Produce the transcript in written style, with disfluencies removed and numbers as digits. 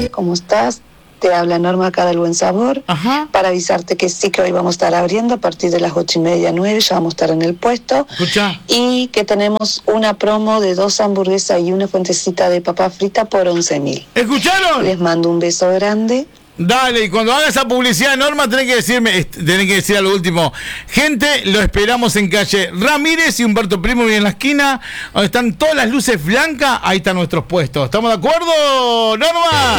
¿Cómo estás? Te habla Norma acá del Buen Sabor. Ajá. Para avisarte que sí, que hoy vamos a estar abriendo a partir de las 8:30, 9, ya vamos a estar en el puesto. Escucha. Y que tenemos una promo de 2 hamburguesas y una fuentecita de papa frita por 11.000. ¿Escucharon? Les mando un beso grande. Dale, y cuando haga esa publicidad, Norma, tenés que decir a lo último. Gente, lo esperamos en calle Ramírez y Humberto Primo, y en la esquina, donde están todas las luces blancas, ahí están nuestros puestos. ¿Estamos de acuerdo, Norma?